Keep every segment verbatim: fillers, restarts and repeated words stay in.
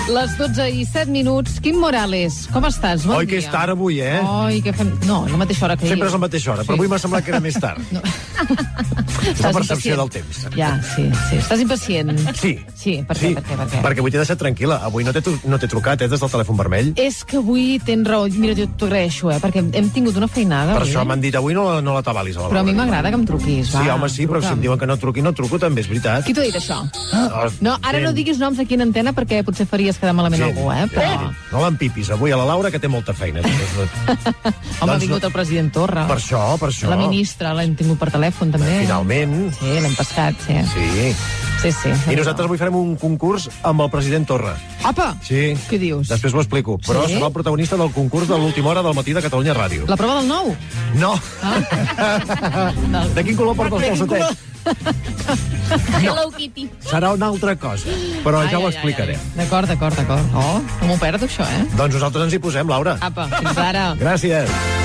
Les dotze i set minuts. Quim Morales, com estàs? Bon Oi, dia. que és tard avui, eh? Oi, que fem... No, a la mateixa hora que ahir. Sempre és la mateixa hora, però Sí. avui m'ha semblat que era més tard. No. És la percepció del temps. Ja, sí, sí. Estàs impacient? Sí. Sí, per què, sí. per què, per què? Perquè avui t'he deixat tranquil·la. Avui no t'he tru- no t'he trucat, eh, des del telèfon vermell. És que avui tens raó. Mira, jo t'ho agraeixo, eh, perquè hem tingut una feinada. Per avui, això eh? m'han dit avui no, la- no la tabalis a la Però a mi Laura. m'agrada que em truquis, va. Sí, home, sí, però si em diuen que no truqui, no truco, també, és veritat. Qui t'ho ha dit, això? Ah, No, ara no diguis noms aquí en antena perquè potser faries quedar malament Sí. algú, eh? Però... No l'empipis avui a la Laura, que té molta feina. Home, ha Doncs vingut no- el president Torra. Per això, per això. La ministra l'hem tingut per telèfon, també. Finalment. Sí, l'hem pescat, sí. Sí. Sí, sí. I nosaltres avui farem un concurs amb el president Torra. Apa! Sí. Què dius? Després ho explico. Però Sí? serà el protagonista del concurs de l'última hora del matí de Catalunya Ràdio. La prova del nou? No. Ah. De quin color porta els De quin calçotets? Hello Kitty. Serà una altra cosa, però Ai, ja ho ai, explicaré. ai, ai. D'acord, d'acord, d'acord. Oh, no m'ho perdo, això, eh? Doncs nosaltres ens hi posem, Laura. Apa, fins ara. Gràcies.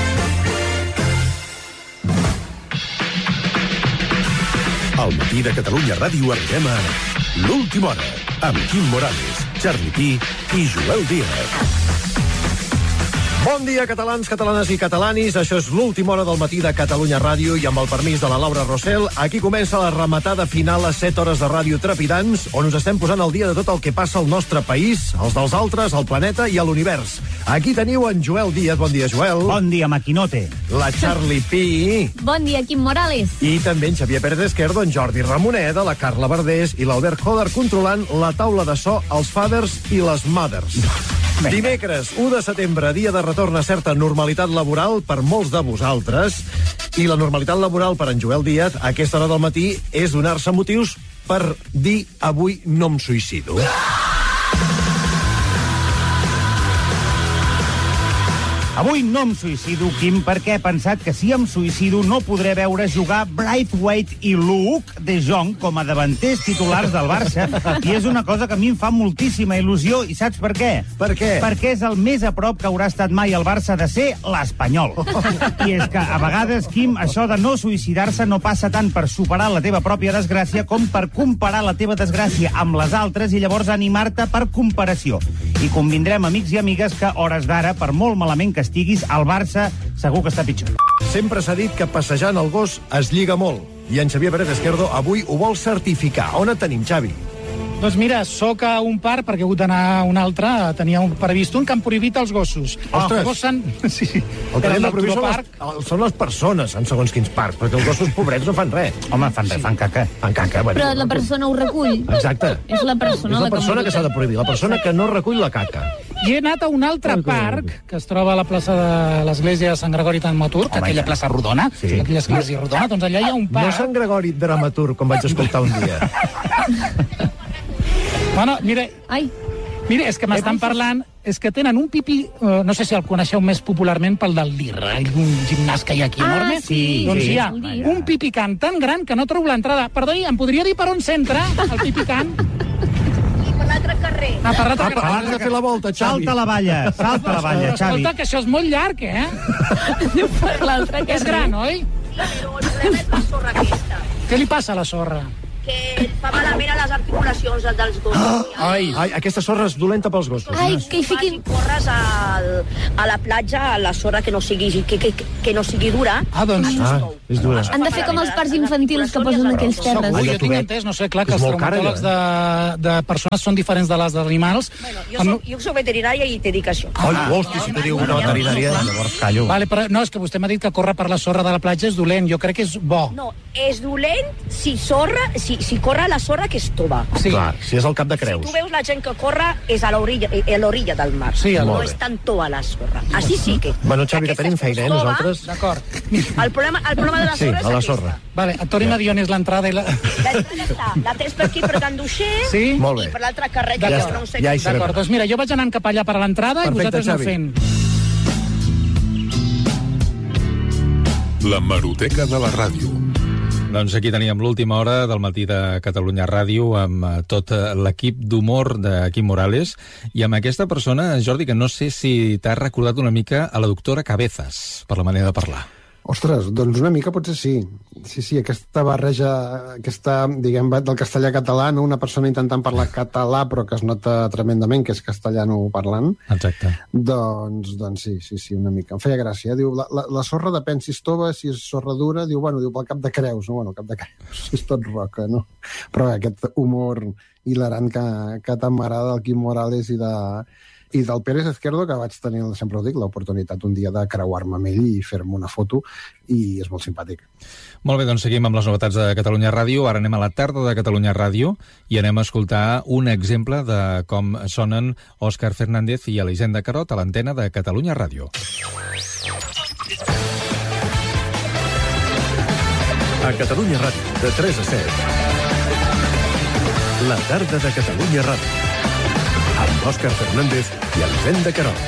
Al matí de Catalunya Ràdio arribem a l'última hora amb Quim Morales, Charlie Pi i Joel Díaz. Bon dia, catalans, catalanes i catalanis. Això és l'última hora del matí de Catalunya Ràdio i amb el permís de la Laura Rossell, aquí comença la rematada final a set hores de ràdio trepidants, on us estem posant al dia de tot el que passa al nostre país, als dels altres, al planeta i a l'univers. Aquí teniu en Joel Díaz. Bon dia, Joel. Bon dia, maquinote. La Charlie Pi. Bon dia, Quim Morales. I també en Xavier Pérez Esquerdo, en Jordi Ramoneda, la Carla Verdés i l'Albert Joder controlant la taula de so, els fathers i les mothers. Dimecres, u de setembre, dia de retorn a certa normalitat laboral per molts de vosaltres. I la normalitat laboral per en Joel Díaz a aquesta hora del matí és donar-se motius per dir avui no em suïcido. Avui no em suïcido, Quim, perquè he pensat que si em suïcido no podré veure jugar Braithwaite i Luke de Jong com a davanters titulars del Barça, i és una cosa que a mi em fa moltíssima il·lusió, i saps per què? Per què? Perquè és el més a prop que haurà estat mai el Barça de ser l'Espanyol. I és que, a vegades, Quim, això de no suïcidar-se no passa tant per superar la teva pròpia desgràcia com per comparar la teva desgràcia amb les altres i llavors animar-te per comparació. I convindrem, amics i amigues, que hores d'ara, per molt malament que estiguis, al Barça segur que està pitjor. Sempre s'ha dit que passejant el gos es lliga molt. I en Xavier Pérez Esquerdo avui ho vol certificar. On et tenim, Xavi? Doncs mira, soc a un parc, perquè he hagut d'anar a un altre, tenia un previst un que han prohibit els gossos. Ostres. Els gossos han... Sí, sí. El que Era hem de el prohibir són Park. les, són les persones en segons quins parcs, perquè els gossos pobrets no fan res. Home, fan res, fan caca. Fan caca, bueno. Però la persona ho recull. Exacte. És la persona És la la que persona que multa. s'ha de prohibir, la persona que no recull la caca. I he anat a un altre parc, que es troba a la plaça de l'església de Sant Gregori Tamaturg, Home, aquella ja. plaça rodona, Sí. sí. aquella església rodona, doncs allà hi ha un No parc... Sant Gregori dramaturg, com vaig escoltar un dia. Bueno, mira, Ai, mira, és que m'estan parlant, és que tenen un pipí, eh, no sé si el coneixeu més popularment pel del D I R, un gimnàs que hi ha aquí Ah, enorme. sí, doncs sí. hi ha El D I R. un pipicant tan gran que no trobo l'entrada. Perdoni, em podria dir per on s'entra, el pipicant? per l'altre carrer. Ah, per l'altre Apa, carrer. has de fer la volta, Xavi. Salta la valla, salta la valla, Xavi. Escolta, que això és molt llarg, eh? Per l'altre És gran, oi? Però el problema és la sorra aquesta, Què li passa a la sorra? que fa malament a les articulacions dels gossos. Ai, ai, aquesta sorra és dolenta pels gossos. Ai, que hi Si fiquin... corres al, a la platja, a la sorra que no sigui, que, que, que no sigui dura... Ah, doncs... Ah, és dura. Han de fer com els parcs infantils que posen en aquells terres. Segur, Ai, jo ja t'ho tinc veig. entès, no sé, clar, que És els molt cara, traumatòlegs de, de persones són diferents de les d'animals. Bueno, jo, soc, jo soc veterinària i te dic això. Ai, hosti, si t'ho diu una veterinària. Llavors callo. Vale, però no, és que vostè m'ha dit que córrer per la sorra de la platja és dolent. Jo crec que és bo. No, és dolent si sorra, si, si corre a la sorra que és tova. Sí. Clar, si és el cap de Tu creus. veus la gent que corre és a l'orilla eh, a l'orilla del mar. Sí, a no l'orilla. és tan tova la sorra. Així sí que... Bueno, Xavi, que Aquesta tenim és feina, eh, tova. nosaltres? D'acord. El problema, el problema de la Sí, sorra és a la aquesta. sorra. Vale, et tornem a dir on és l'entrada i la... L'entrada està, la tens per aquí, per Can Duixer, Sí? Molt bé. i per l'altre carrer, que Ja jo està, no sé ja hi com- sabem. D'acord, doncs mira, jo vaig anant cap allà per a l'entrada i Perfecte, vosaltres Xavi. aneu fent. La Hemeroteca de la Ràdio. Doncs aquí teníem l'última hora del matí de Catalunya Ràdio amb eh, tot eh, l'equip d'humor de Quim Morales i amb aquesta persona, Jordi, que no sé si t'ha recordat una mica a la doctora Cabezas, per la manera de parlar. Ostres, doncs una mica potser sí. Sí, sí, aquesta barreja, aquesta, diguem, del castellà-català, no? Una persona intentant parlar català, però que es nota tremendament que és castellano parlant. Exacte. Doncs, doncs sí, sí, sí, una mica. Em feia gràcia. Diu, la, la, la sorra depèn si és tova, si és sorra dura, diu, bueno, diu, pel cap de creus, no? Bueno, el cap de creus és tot roca, no? Però bé, aquest humor hilarant que, que tant m'agrada del Quim Morales i de... i del Pérez Izquierdo, que vaig tenir, sempre ho dic, l'oportunitat un dia de creuar-me amb ell i fer-me una foto, i és molt simpàtic. Molt bé, doncs seguim amb les novetats de Catalunya Ràdio. Ara anem a la tarda de Catalunya Ràdio i anem a escoltar un exemple de com sonen Òscar Fernández i Elisenda Carot a l'antena de Catalunya Ràdio. A Catalunya Ràdio, de tres a set. La tarda de Catalunya Ràdio. Amb Òscar Fernández i Elisenda Carot.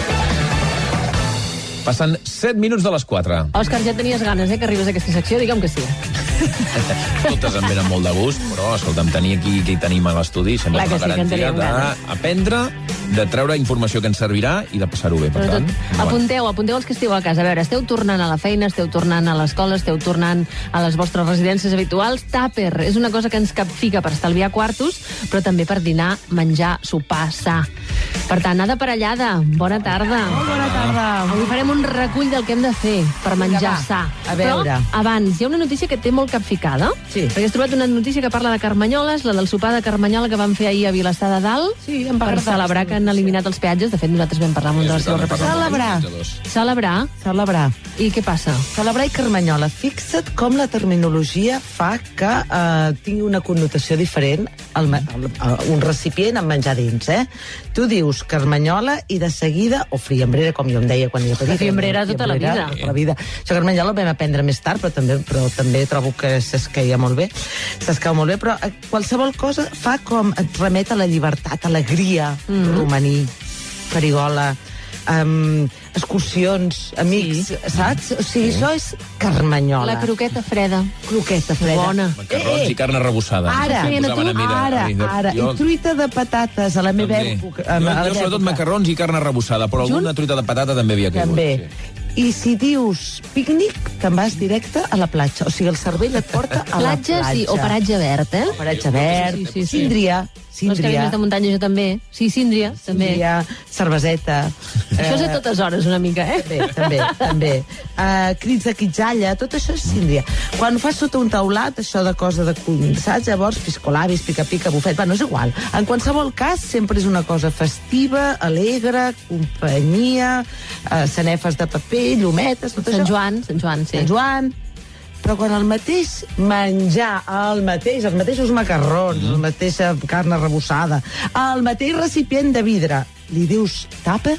Passen set minuts de les quatre. Òscar, ja tenies ganes, eh, que arribes a aquesta secció? Digue'm que sí. Totes em venen molt de gust, però, escolta'm, tenir aquí qui tenim a l'estudi sembla Clar que una sí, que en garantia teníem d'aprendre, de treure informació que ens servirà i de passar-ho bé, per Però tant. tot, apunteu, apunteu els que esteu a casa. A veure, esteu tornant a la feina, esteu tornant a l'escola, esteu tornant a les vostres residències habituals. Tàper és una cosa que ens capfica per estalviar quartos, però també per dinar, menjar, sopar, sa. Per tant, nada parellada. Bona tarda. Molt bona tarda. Avui farem un recull del que hem de fer per menjar va, sa. a veure. Però, abans, hi ha una notícia que té molt capficada. Sí. Perquè has trobat una notícia que parla de carmanyoles, la del sopar de carmanyola que van fer ahir a Vilassar de Dalt, Sí, em va per agradar celebrar aquesta que han eliminat els peatges. De fet, nosaltres vam parlar amb un dels seus representants. Celebrar. Celebrar. Celebrar. I què passa? Celebrar i carmanyola. Fixa't com la terminologia fa que eh, tingui una connotació diferent al, al, a un recipient amb menjar dins, eh? Tu dius carmanyola i de seguida, o friambrera, com jo em deia quan era petita. Friambrera tota la vida. Tota la vida. Això carmanyola ho vam aprendre més tard, però també, però també trobo que s'esqueia molt bé. S'escau molt bé, però qualsevol cosa fa com et remet a la llibertat, alegria, mm. romaní, farigola, um, excursions, amics, sí. Saps? O sigui, sí. Això és carmanyola. La croqueta freda. Croqueta freda. Bona. Macarrons Eh, i carn arrebossada. Ara, Em posaven a mi de- ara, a mi de- ara. jo- I truita de patates a la meva També. època. Jo, a la jo meva sobretot època. macarrons i carn arrebossada, però alguna truita de patata també havia caigut. També. I si dius pícnic, te'n vas directe a la platja. O sigui, el cervell et porta a la Platja, platja. sí, o paratge verd, eh? O paratge verd. Sí, sí, sí. Síndria. Les cabines Síndria. de muntanya jo també. Sí, síndria, també. Síndria, cerveseta. Això és a Eh, totes hores, una mica, eh? També, també, també. Uh, crits de quitzalla, tot això és síndria. Quan ho fas sota un taulat, això de cosa de... Saps? Llavors, piscolabis, pica-pica, bufet... Bueno, és igual. En qualsevol cas, sempre és una cosa festiva, alegre, companyia, uh, sanefes de paper, llumetes, tot Sant això. Joan, Sant Joan, sí. Sant Joan. Però quan el mateix menjar, el mateix, els mateixos macarrons, mm. la mateixa carn arrebossada, el mateix recipient de vidre, li dius tàper?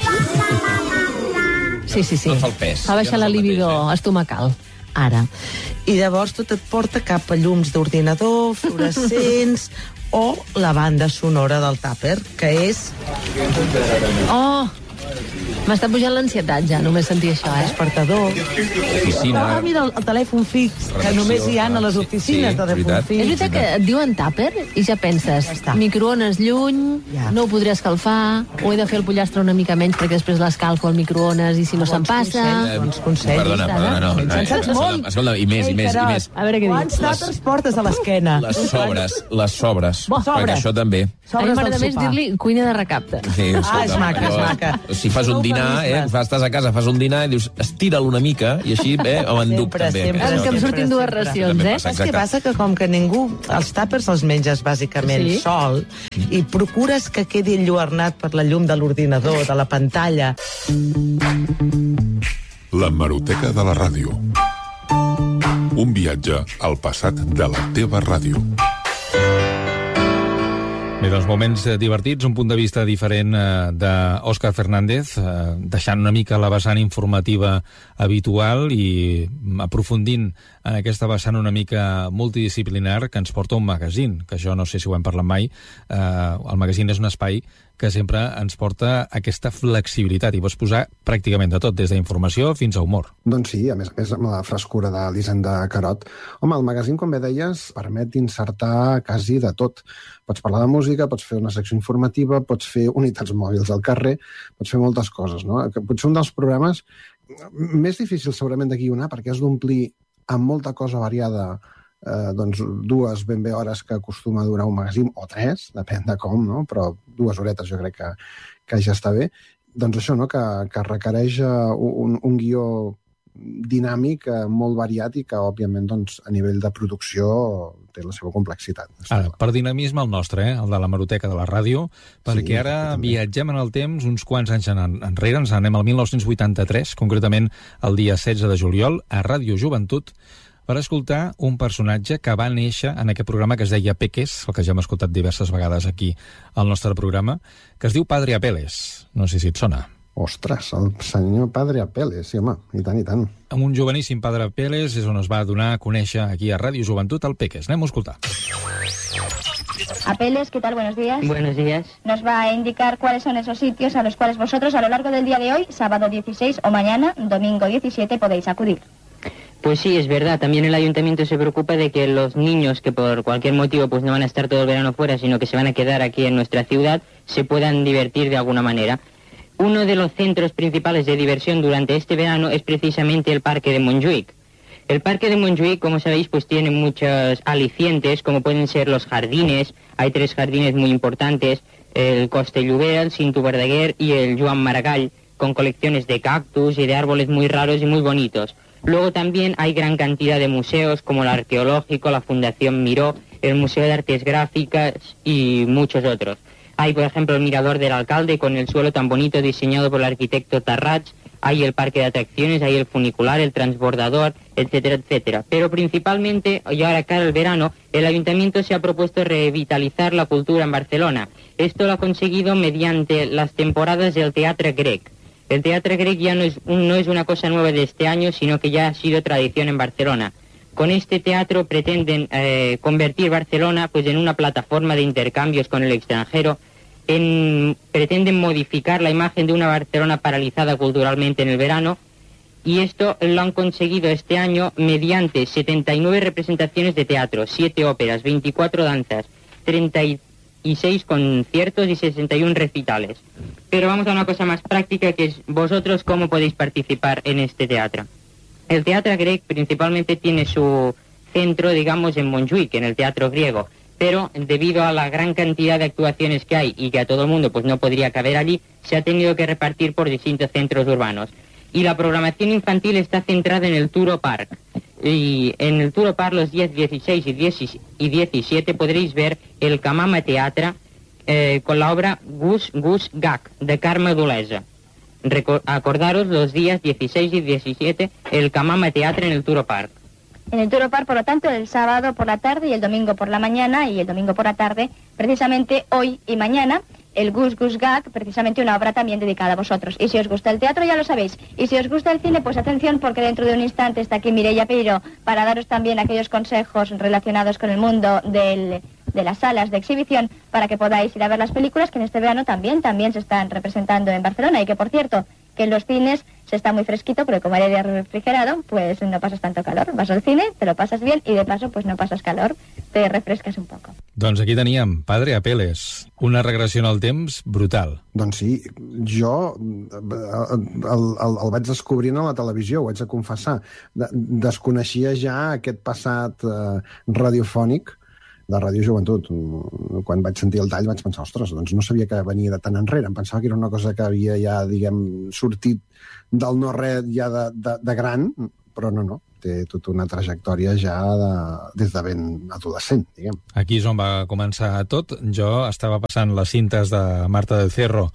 Sí, sí, sí. No fa el pes. Fa baixar Ja no la és el libido mateix, estomacal. Ara. I llavors tot et porta cap a llums d'ordinador, fluorescents, o la banda sonora del tàper, que és... Oh! M'està pujant l'ansietat ja, només sentir això, eh? Despertador. Oficina. Ah, mira, el, el telèfon fix, que Redacció, només hi ha a les sí, oficines sí, de telèfon veritat. fix. És veritat que et diuen tàper i ja penses, Ja està. microones lluny, Ja. no ho podré escalfar, o he de fer el pollastre una mica menys perquè després l'escalfo al microones i si no se'n passa... Eh, Bons consells. Perdona, perdona, no. En saps molt? Escolta, i més, i més, i més. A veure què Quants dius. tàpers portes a l'esquena? Les sobres, les sobres. Bo, Perquè sobres. això també. A mi Sobres m'agrada del més sopar. dir-li cuina de recapte. Sí, Ah, és maca, és jo- maca. Si fas un dinar, eh, Eufemismes. estàs a casa, fas un dinar i dius, estira'l una mica, i així, eh, ho enduc Sempre, també. sempre, Ara que em sempre, surtin dues sempre. racions, També eh? passa. Saps què Exacte. passa? Que com que ningú... Els tàpers els menges bàsicament Sí. sol i procures que quedi enlluernat per la llum de l'ordinador, de la pantalla. L'hemeroteca de la ràdio. Un viatge al passat de la teva ràdio. Bé, doncs moments eh, divertits, un punt de vista diferent eh, d'Òscar Fernández, eh, deixant una mica la vessant informativa habitual i aprofundint en aquesta vessant una mica multidisciplinar que ens porta un magazín, que això no sé si ho hem parlat mai. Eh, el magazín és un espai que sempre ens porta aquesta flexibilitat i pots posar pràcticament de tot, des d'informació fins a humor. Doncs sí, a més a més amb la frescura de l'Hisenda Carot. Home, el magazín, com bé deies, permet insertar quasi de tot. Pots parlar de música, pots fer una secció informativa, pots fer unitats mòbils al carrer, pots fer moltes coses, no? Que potser un dels problemes més difícil segurament de guionar, perquè has d'omplir amb molta cosa variada eh, doncs dues ben bé hores que acostuma a durar un magazín, o tres, depèn de com, no? Però dues horetes jo crec que, que ja està bé. Doncs això, no? que, que requereix un, un guió dinàmic, eh, molt variat i que, òbviament, doncs, a nivell de producció té la seva complexitat. Ara, per dinamisme el nostre, eh? el de la Hemeroteca de la ràdio, perquè sí, ara viatgem en el temps uns quants anys en, enrere, ens anem al mil nou-cents vuitanta-tres, concretament el dia setze de juliol, a Ràdio Joventut, per escoltar un personatge que va néixer en aquest programa que es deia Peques, el que ja hem escoltat diverses vegades aquí al nostre programa, que es diu Padre Apeles. No sé si et sona. Ostres, el senyor Padre Apeles, sí, home, i tant, i tant. Amb un joveníssim Padre Apeles és on es va donar a conèixer aquí a Ràdio Joventut el Peques. Anem a escoltar. Apeles, ¿qué tal? Buenos días. Buenos días. Nos va a indicar cuáles son esos sitios a los cuales vosotros a lo largo del día de hoy, sábado dieciséis o mañana, domingo diecisiete, podéis acudir. Pues sí, es verdad. También el ayuntamiento se preocupa de que los niños que por cualquier motivo pues no van a estar todo el verano fuera, sino que se van a quedar aquí en nuestra ciudad, se puedan divertir de alguna manera. Uno de los centros principales de diversión durante este verano es precisamente el Parque de Montjuïc. El Parque de Montjuïc, como sabéis, pues tiene muchos alicientes, como pueden ser los jardines. Hay tres jardines muy importantes, el Costa Llobera, el Cinto Verdaguer y el Joan Maragall, con colecciones de cactus y de árboles muy raros y muy bonitos. Luego también hay gran cantidad de museos, como el Arqueológico, la Fundación Miró, el Museo de Artes Gráficas y muchos otros. Hay, por ejemplo, el Mirador del Alcalde, con el suelo tan bonito diseñado por el arquitecto Tarrats. Hay el parque de atracciones, hay el funicular, el transbordador, etcétera, etcétera. Pero principalmente, y ahora cara al verano, el ayuntamiento se ha propuesto revitalizar la cultura en Barcelona. Esto lo ha conseguido mediante las temporadas del Teatre Grec. El Teatre Grec ya no es, un, no es una cosa nueva de este año, sino que ya ha sido tradición en Barcelona. Con este teatro pretenden eh, convertir Barcelona pues, en una plataforma de intercambios con el extranjero. En, pretenden modificar la imagen de una Barcelona paralizada culturalmente en el verano, y esto lo han conseguido este año mediante setenta y nueve representaciones de teatro, siete óperas, veinticuatro danzas, treinta y seis conciertos y sesenta y uno recitales. Pero vamos a una cosa más práctica, que es vosotros cómo podéis participar en este teatro. El Teatre Grec principalmente tiene su centro, digamos, en Montjuïc, en el teatro griego, pero debido a la gran cantidad de actuaciones que hay y que a todo el mundo pues no podría caber allí, se ha tenido que repartir por distintos centros urbanos. Y la programación infantil está centrada en el Turo Park. Y en el Turo Park los días dieciséis y diecisiete podréis ver el Camama Teatre eh, con la obra Gus Gus Gag de Carme Dolesa. Recor- acordaros los días dieciséis y diecisiete el Camama Teatre en el Turo Park. En el Turo Park, por lo tanto, el sábado por la tarde y el domingo por la mañana y el domingo por la tarde, precisamente hoy y mañana, el Gus Gus Gag, precisamente una obra también dedicada a vosotros. Y si os gusta el teatro, ya lo sabéis. Y si os gusta el cine, pues atención, porque dentro de un instante está aquí Mireia Peiro para daros también aquellos consejos relacionados con el mundo del, de las salas de exhibición para que podáis ir a ver las películas que en este verano también, también se están representando en Barcelona. Y que, por cierto, que en los cines se está muy fresquito, porque como hay aire refrigerado, pues no pasas tanto calor. Vas al cine, te lo pasas bien y de paso pues no pasas calor, te refrescas un poco. Doncs aquí teníem Padre Apeles, una regressió en el temps brutal. Doncs sí, jo el, el, el vaig descobrint a la televisió, ho haig de confessar. De, desconeixia ja aquest passat eh, radiofònic de Ràdio Joventut. Quan vaig sentir el tall vaig pensar, ostres, doncs no sabia que venia de tan enrere. Em pensava que era una cosa que havia ja, diguem, sortit del no-res ja de, de, de gran, però no, no. Té tota una trajectòria ja de, des de ben adolescent, diguem. Aquí és on va començar tot. Jo estava passant les cintes de Marta del Cerro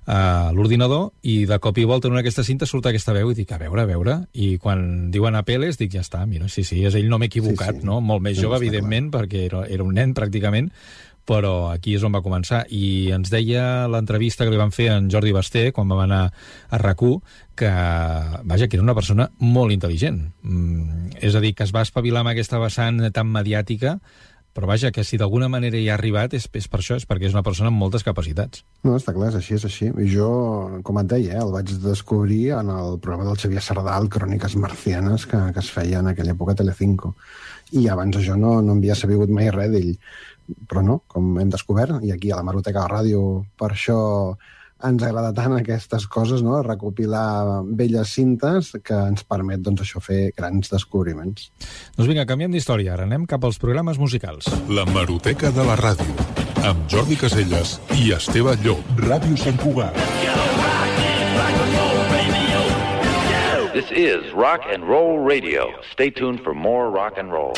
a l'ordinador i de cop i volta en una d'aquestes cintes surt aquesta veu i dic, a veure, a veure, i quan diuen Apeles dic, ja està, mira, sí, sí, és ell, no m'he equivocat, sí, sí. No? Molt més jove, sí, evidentment, clar. Perquè era, era un nen pràcticament, però aquí és on va començar. I ens deia l'entrevista que li van fer a en Jordi Basté quan vam anar a R A C u que, vaja, que era una persona molt intel·ligent. Mm, és a dir, que es va espavilar amb aquesta vessant tan mediàtica, però vaja, que si d'alguna manera hi ha arribat és, és per això, és perquè és una persona amb moltes capacitats. No, està clar, és així, és així. I jo, com et deia, eh, el vaig descobrir en el programa del Xavier Sardà, el Cròniques Marcianes, que, que es feia en aquella època a Telecinco. I abans jo no, no havia sabut mai res d'ell. Però no, com hem descobert, i aquí a la Hemeroteca de la Ràdio per això ens agrada tant aquestes coses, no? Recopilar velles cintes que ens permet, doncs, això, fer grans descobriments. Doncs vinga, canviem d'història. Ara anem cap als programes musicals. La Hemeroteca de la ràdio, amb Jordi Caselles i Esteve Llop. Ràdio Sant Cugat. This is Rock and Roll Radio. Stay tuned for more rock and roll.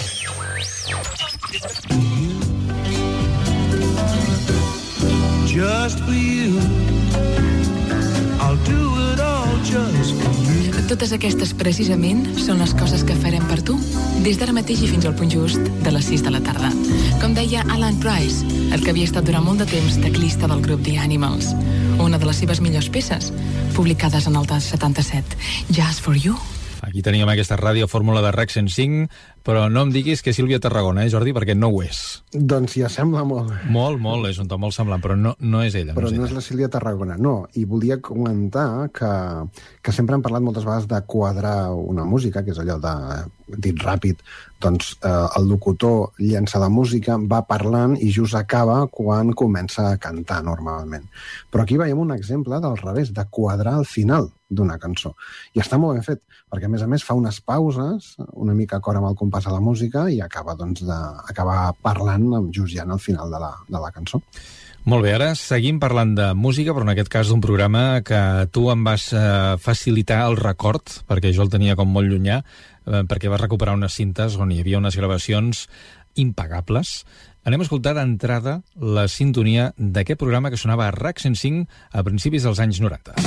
Just for you, I'll do it all just for you. Totes aquestes, precisament, són les coses que farem per tu, des d'ara mateix i fins al punt just de les sis de la tarda. Com deia Alan Price, el que havia estat durant molt de temps teclista del grup The Animals, una de les seves millors peces, publicades en el del setanta-set, Just for You. Aquí teníem aquesta ràdio fórmula de RAC cent cinc, però no em diguis que Sílvia Tarragona, eh, Jordi, perquè no ho és. Doncs ja sembla molt. Molt, molt, és un to molt semblant, però no, no és ella. Però no és, no és la Sílvia Tarragona, no. I volia comentar que, que sempre hem parlat moltes vegades de quadrar una música, que és allò de, dit ràpid, doncs eh, el locutor llença la música, va parlant i just acaba quan comença a cantar normalment. Però aquí veiem un exemple del revés, de quadrar al final d'una cançó. I està molt ben fet, perquè a més a més fa unes pauses, una mica acord amb el compàs de la música, i acaba, doncs, de, acaba parlant just ja al final de la, de la cançó. Molt bé, ara seguim parlant de música, però en aquest cas d'un programa que tu em vas eh, facilitar el record, perquè jo el tenia com molt llunyà, eh, perquè vas recuperar unes cintes on hi havia unes gravacions impagables. Anem a escoltar d'entrada la sintonia d'aquest programa que sonava a RAC cent cinc a principis dels anys noranta.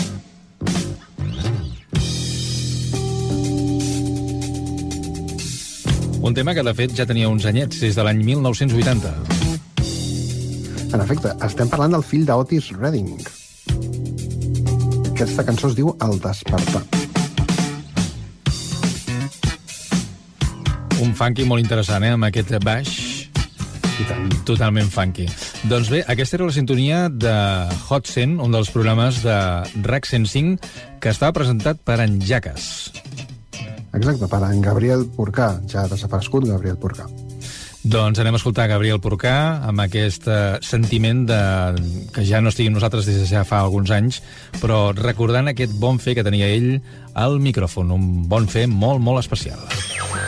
Un tema que, de fet, ja tenia uns anyets, des de l'any mil nou-cents vuitanta. En efecte, estem parlant del fill d'Otis Redding. Aquesta cançó es diu El despertar. Un funky molt interessant, eh?, amb aquest baix. I tant. Totalment funky. Doncs bé, aquesta era la sintonia de Hot cent, un dels programes de RAC cent cinc, que estava presentat per en Jackass. Exacte, per en Gabriel Porcà, ja ha desaparegut Gabriel Porcà. Doncs anem a escoltar Gabriel Porcà amb aquest uh, sentiment de que ja no estigui amb nosaltres des de ja fa alguns anys, però recordant aquest bon fer que tenia ell al micròfon, un bon fer molt, molt especial.